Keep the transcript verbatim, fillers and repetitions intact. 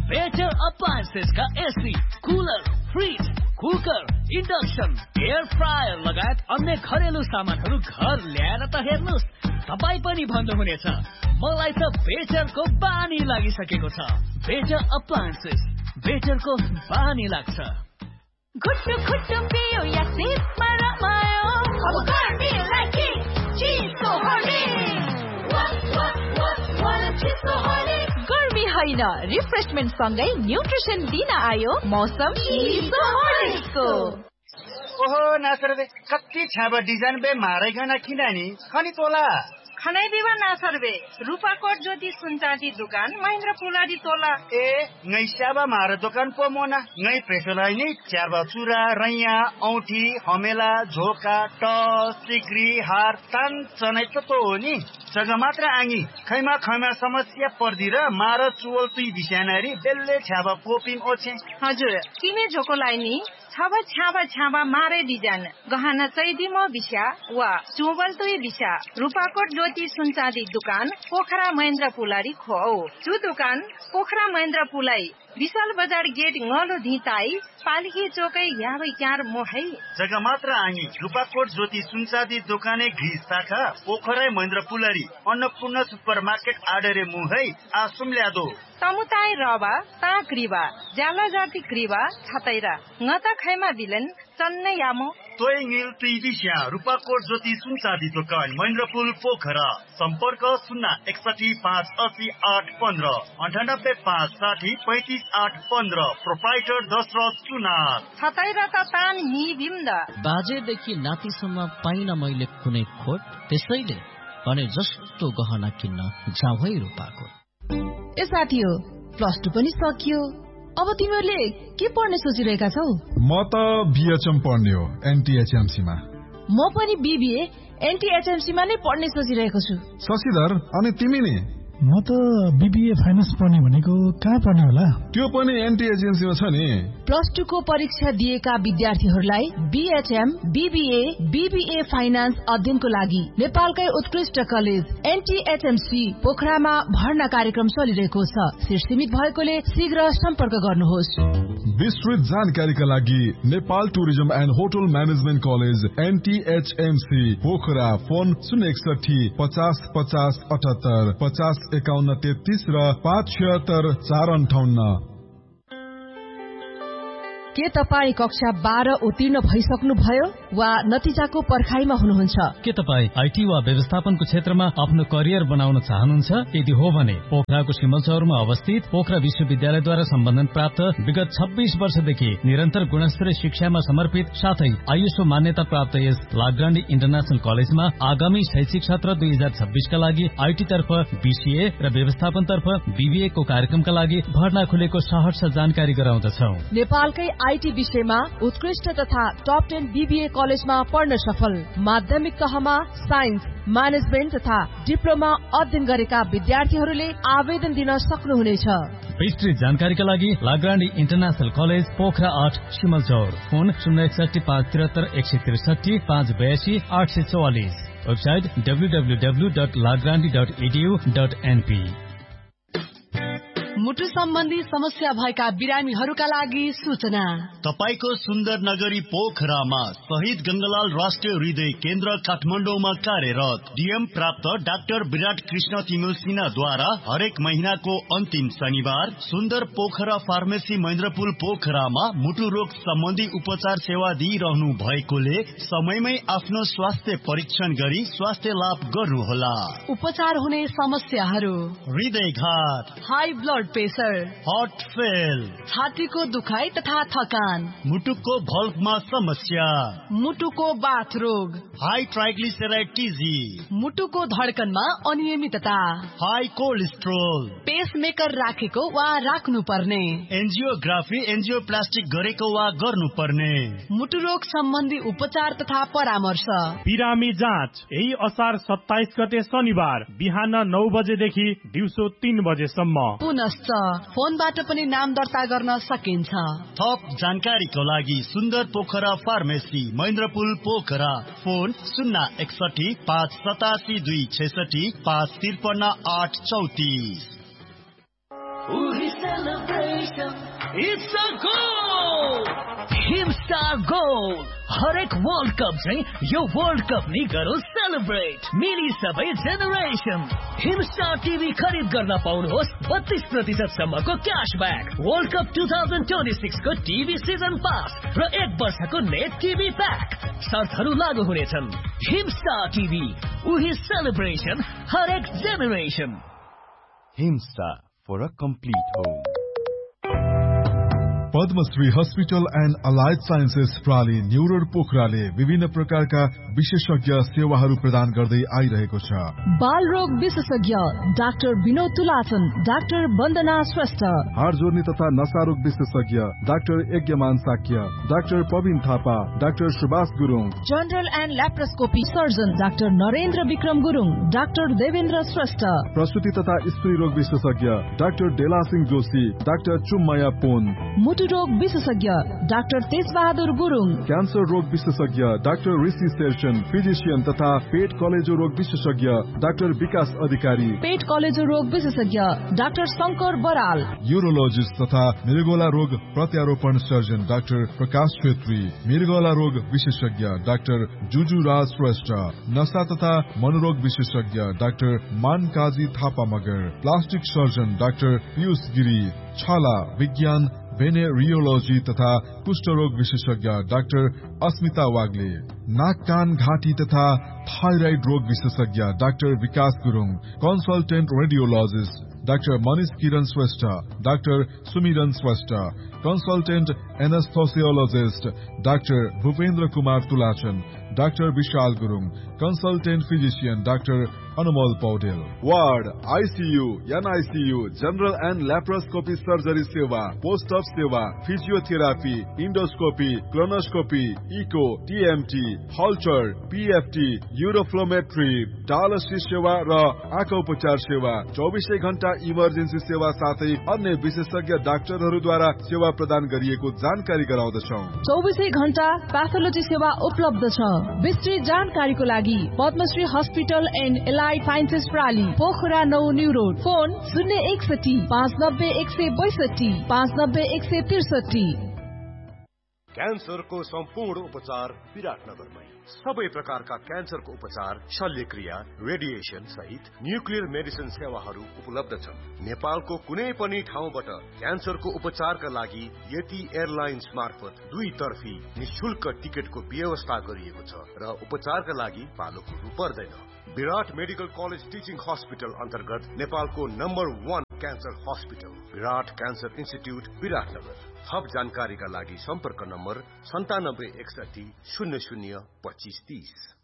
Better appliances का AC, cooler, fridge, cooker, induction, air fryer लगायत अन्य घरेलु सामानहरू घर ल्याएर त हेर्नुस्, तपाई पनि भन्नुहुनेछ मलाई त बेटरको बानी लागिसकेको छ। बेटर अप्लायन्सेस, बेटरको बानी लाग्छ। घुट्टु घुट्टु पियो या सिपमा रमायो, अब गर्मीलाई के चिसो होली, गर्मी होइन रिफ्रेशमेन्ट सँगै न्युट्रिसन दिन आयो मौसम चिसो होलीको। ओहो नासर बे कति छाबा डिजाइन बे मारेगना किनानी खनी तोला खनै दिवा नासर बे रूपाकोट ज्योति सुनचाँदी दुकान महेन्द्र पुलाडी तोला ए ngै स्याबा मार दोकान पो मोना ngै प्रेसलाई नि च्यारबा चुरा रैया औठी हमेला झोका टस सिक्री हार तान चनै त तो हो नि जग्गा मात्र आङी खैमा खैमा समस्या पर्दी र मार चुवल तुई बिस्यानारी बेल्ले छ्याबा कोपिम ओछे हजुर किने झोकोलाई नि छाबा छ्याबा छ्याबा मारे डिजाइन गहना चैदिमो बिस्या वा चुवल तुई बिस्या रूपाकोट ज्योति सुनचाँदी दुकान पोखरा महेन्द्र पुलारी खो चु दुकान पोखरा महेन्द्र पुलाई विशाल बजार गेट ngalo धिताई पालिकी चोकै याबै क्यार मोहै जग्गा मात्र आङी रूपाकोट ज्योति सुनचाँदी दोकाने घिस शाखा पोखरा महेन्द्र पुलारी अन्नपूर्ण सुपरमार्केट आडरे मुहै आसुम ल्यादो तमुताई रबा ता क्रिबा ज्याला जाति क्रिबा छतैरा ngata खैमा बिलन चन्नै यामो तोय ङिल तुइदिस्या रूपाकोट ज्योति सुनचाँदी दोकान महेन्द्रपुल पोखरा सम्पर्क शून्य एकसठी पाँच अस्सी आठ पन्ध्र अन्ठानब्बे पाँच साठी पैंतिस आठ पन्ध्र प्रोप्राइटर दशरथ चुनार छतैरा त तान नि बिम्दा बाजेदेखि नातिसम्म पाइन मैले कुनै खोट त्यसैले भने जस्तो गहना किन्न जाऊ है रूपाकोट। ए साथी हो प्लस टू पनि सकियो अब तिमीहरूले के पढ्ने सोचिरहेका छौ? म त बीएचएम पढ्ने हो एनटीएचएमसी मा। म पनि बीबीए एनटीएचएमसी मा नै पढ्ने सोचिरहेको छु। शशिधर अनि तिमी नि? म त बीबीए फाइनान्स पढ्ने भनेको कहाँ पढ्ने होला? त्यो पनि एनटीएचएमसी मा छ नि। प्लस टू को परीक्षा दिएका विद्यार्थीहरूलाई बीएचएम बीबीए बीबीए फाइनान्स अध्ययनको लागि नेपालकै उत्कृष्ट कलेज एनटीएचएमसी पोखरामा भर्ना कार्यक्रम चलिरहेको छ। सिट सीमित भएकोले शीघ्र सम्पर्क गर्नुहोस्। विस्तृत जानकारीका लागि Nepal tourism and hotel management college एनटीएचएमसी Pokhara phone शून्य एकसठी पचास पचास अठहत्तर पचास एकाउन्न तेत्तीस र पाँच छिहत्तर चार अन्ठाउन्न। के तपाईँ कक्षा बाह्र उत्तीर्ण भइसक्नु भयो वा नतिजाको पर्खाइमा हुनुहुन्छ? के तपाईँ आईटी वा व्यवस्थापनको क्षेत्रमा आफ्नो करियर बनाउन चाहनुहुन्छ? यदि हो भने पोखराको सिमलचौरमा अवस्थित पोखरा विश्वविद्यालयद्वारा सम्बन्धन प्राप्त विगत छब्बीस वर्षदेखि निरन्तर गुणस्तरीय शिक्षामा समर्पित साथै आईएसओ मान्यता प्राप्त यस लाग्रान्डी इन्टरनेशनल कलेजमा आगामी शैक्षिक सत्र दुई हजार छब्बीसका लागि आईटी तर्फ बीसीए र व्यवस्थापन तर्फ बीबीए को कार्यक्रमका लागि भर्ना खुलेको सहर्ष जानकारी गराउँदछौ। नेपालकै आईटी विषयमा उत्कृष्ट तथा टप टेन बीबीए कलेजमा पढ्न सफल माध्यमिक तहमा साइन्स म्यानेजमेन्ट तथा डिप्लोमा अध्ययन गरेका विद्यार्थीहरूले आवेदन दिन सक्नुहुनेछ। विस्तृत जानकारीका लागि लाग्रान्डी इन्टरनेशनल कलेज पोखरा आठ सिमलचौर फोन शून्य एकसठी पाँच त्रिहत्तर एक सय त्रिसठी पाँच बयासी आठ सय चौवालिस website W W W dot लाग्रान्डी dot edu dot NP. मुटु सम्बन्धी समस्या भएका बिरामीहरूका लागि सूचना। तपाईको सुन्दर नगरी पोखरामा शहीद गंगालाल राष्ट्रिय हृदय केन्द्र काठमाडौँमा कार्यरत डीएम प्राप्त डाक्टर विराट कृष्ण तिमिल सिन्हाद्वारा हरेक महीनाको अन्तिम शनिबार सुन्दर पोखरा फार्मेसी महेन्द्रपुल पोखरामा मुटु रोग सम्बन्धी उपचार सेवा दिइरहनु भएकोले समयमै आफ्नो स्वास्थ्य परीक्षण गरी स्वास्थ्य लाभ गर्नुहोला। उपचार हुने समस्याहरू हृदयघात, high blood pressure, heart fail, छातीको दुखाइ तथा थकान, मुटुको भल्भमा समस्या, मुटुको बाथ रोग, हाई ट्राइग्लिसराइड टिजी, मुटुको धड्कनमा अनियमितता, हाई कोलेस्ट्रोल, पेसमेकर राखेको वा राख्नु पर्ने, एन्जियोग्राफी एन्जियोप्लास्टिक गरेको वा गर्नुपर्ने, मुटु रोग सम्बन्धी उपचार तथा परामर्श। बिरामी जाँच यही असार सत्ताइस गते शनिबार बिहान नौ बजेदेखि दिउँसो तीन बजेसम्म। पुनश्च फोनबाट पनि नाम दर्ता गर्न सकिन्छ। थप जानकारीको लागि सुन्दर पोखरा फार्मेसी महेन्द्रपुल पोखरा फोन शून्य एकसठी पाँच सतासी दुई छैसठी पाँच त्रिपन्न आठ चौतिस। It's a goal! Himstar Gold! हरेक वर्ल्ड कप चाहिँ यो वर्ल्ड कप नि गरौँ सेलिब्रेट मिली सबै जेनेरेसन हिमस्टार टिभी खरिद गर्न पाउनुहोस् बत्तीस प्रतिशत सम्मको cashback world cup two thousand twenty six को टिभी सिजन पास र एक वर्षको नेट टिभी प्याक शर्तहरू लागू हुनेछन् हिमस्टार टिभी उही सेलिब्रेसन हरेक generation Himstar for a complete home Padmashri hospital and allied sciences प्राली new road पोखराले विभिन्न प्रकारका विशेषज्ञ सेवाहरू प्रदान गर्दै आइरहेको छ। बाल रोग विशेषज्ञ डाक्टर विनोद तुलाचन, डाक्टर वन्दना श्रेष्ठ, हाड जोर्नी तथा नशा रोग विशेषज्ञ doctor यज्ञमान Shakya, doctor पविन Thapa, doctor Subhash Gurung, general and laparoscopy surgeon doctor Narendra Vikram Gurung, doctor Devendra Shrestha, प्रसुति तथा स्त्री रोग विशेषज्ञ डाक्टर डेला सिंह जोशी, डाक्टर चुम्माया पोन, रोग विशेषज्ञ डाक्टर तेजबहादुर गुरुङ, क्यान्सर रोग विशेषज्ञ डाक्टर ऋषि शेरचन, फिजिशियन तथा पेट कलेजो रोग विशेषज्ञ डाक्टर विकास अधिकारी, पेट कलेजो रोग विशेषज्ञ डाक्टर शंकर बराल, यूरोलोजिस्ट तथा मृगौला रोग प्रत्यारोपण सर्जन डाक्टर प्रकाश छेत्री, मृगौला रोग विशेषज्ञ डाक्टर जुजु राज श्रेष्ठ, नशा तथा मनोरोग विशेषज्ञ doctor मानकाजी Thapa Magar, plastic surgeon doctor Piyush Giri, छाला विज्ञान भेनेरियोलोजी तथा कुष्ठरोग विशेषज्ञ डाक्टर अस्मिता वाग्ले, नाक कान घाँटी तथा थाइराइड रोग विशेषज्ञ डाक्टर विकास Gurung, consultant radiologist doctor Manish किरण श्रेष्ठ, डाक्टर सुमिरन Shrestha, consultant एनेस्थोसियोलोजिस्ट doctor Bhupendra Kumar तुलाचन, doctor Vishal Gurung, consultant physician doctor Anumol Paudel, ward ICU, NICU, general and laparoscopy surgery सेवा, पोस्ट अफ सेवा, physiotherapy, endoscopy, colonoscopy, eco, TMT, हल्चर, PFT, uroflowmetry, dialysis सेवा र आँखा उपचार सेवा, चौबिसै घण्टा इमर्जेन्सी सेवा साथै अन्य विशेषज्ञ डाक्टरहरूद्वारा सेवा प्रदान गरिएको जानकारी गराउँदछौँ। चौबिसै घण्टा प्याथोलोजी सेवा उपलब्ध छ। विस्तृत जानकारीको लागि Padmashri hospital and allied sciences प्राली Pokhara नौ न्यू रोड, फोन शून्य एकसठी पाँच नब्बे एक सय बैसठी पाँच नब्बे एक सय त्रिसठी। क्यान्सरको सम्पूर्ण उपचार विराटनगरमै। सबै प्रकारका क्यान्सरको उपचार, शल्यक्रिया, रेडिएसन सहित न्युक्लियर मेडिसिन सेवाहरू उपलब्ध छन्। नेपालको कुनै पनि ठाउँबाट क्यान्सरको उपचारका लागि यति एयरलाइन्स मार्फत दुई तर्फी निशुल्क टिकटको व्यवस्था गरिएको छ र उपचारका लागि पालो कुर्नु पर्दैन। विराट मेडिकल कलेज टिचिङ हस्पिटल अन्तर्गत नेपालको नम्बर वान क्यान्सर हस्पिटल विराट क्यान्सर इन्स्टिट्युट विराटनगर। थप जानकारीका लागि सम्पर्क नम्बर सन्तानब्बे एकसठी शून्य शून्य पच्चिस तीस।